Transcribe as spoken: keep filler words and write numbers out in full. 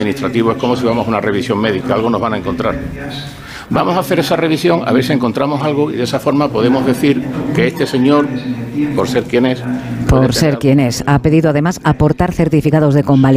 administrativo es como si vamos a una revisión médica, algo nos van a encontrar. Vamos a hacer esa revisión, a ver si encontramos algo y de esa forma podemos decir que este señor, por ser quien es... Por ser quien es, ha pedido además aportar certificados de convalidación